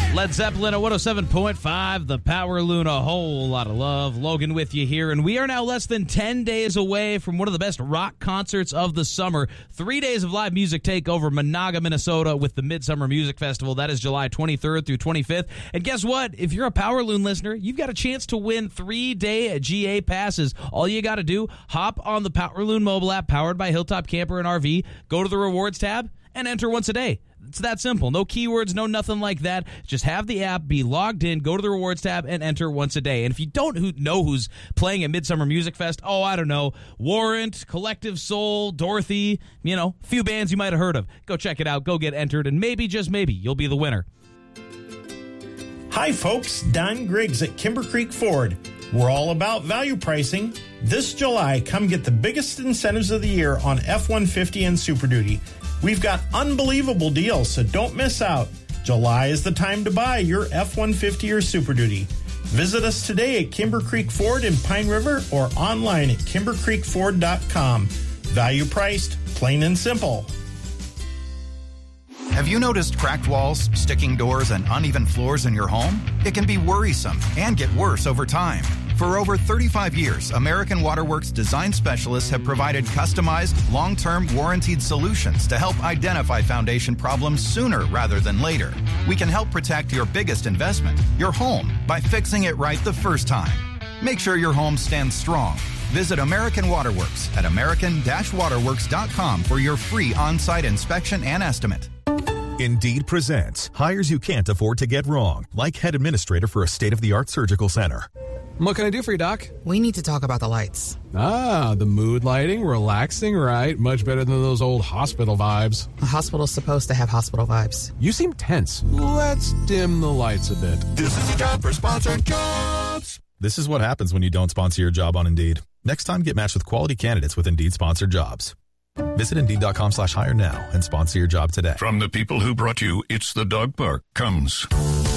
Led Zeppelin at 107.5, the Power Loon, a whole lot of love. Logan with you here, and we are now less than 10 days away from one of the best rock concerts of the summer. 3 days of live music take over Monaga, Minnesota with the Midsummer Music Festival. That is July 23rd through 25th. And guess what? If you're a Power Loon listener, you've got a chance to win 3-day GA passes. All you got to do, hop on the Power Loon mobile app powered by Hilltop Camper and RV, go to the rewards tab, and enter once a day. It's that simple. No keywords, no nothing like that. Just have the app, be logged in, go to the rewards tab, and enter once a day. And if you don't know who's playing at Midsummer Music Fest, I don't know, Warrant, Collective Soul, Dorothy, a few bands you might have heard of. Go check it out, go get entered, and maybe, just maybe, you'll be the winner. Hi, folks. Don Griggs at Kimber Creek Ford. We're all about value pricing. This July, come get the biggest incentives of the year on F-150 and Super Duty. We've got unbelievable deals, so don't miss out. July is the time to buy your F-150 or Super Duty. Visit us today at Kimber Creek Ford in Pine River or online at kimbercreekford.com. Value priced, plain and simple. Have you noticed cracked walls, sticking doors, and uneven floors in your home? It can be worrisome and get worse over time. For over 35 years, American Waterworks design specialists have provided customized, long-term, warranted solutions to help identify foundation problems sooner rather than later. We can help protect your biggest investment, your home, by fixing it right the first time. Make sure your home stands strong. Visit American Waterworks at american-waterworks.com for your free on-site inspection and estimate. Indeed presents hires you can't afford to get wrong, like head administrator for a state-of-the-art surgical center. What can I do for you, Doc? We need to talk about the lights. Ah, the mood lighting, relaxing, right? Much better than those old hospital vibes. A hospital's supposed to have hospital vibes. You seem tense. Let's dim the lights a bit. This is a job for sponsored jobs. This is what happens when you don't sponsor your job on Indeed. Next time, get matched with quality candidates with Indeed sponsored jobs. Visit Indeed.com/hire now and sponsor your job today. From the people who brought you It's the Dog Park comes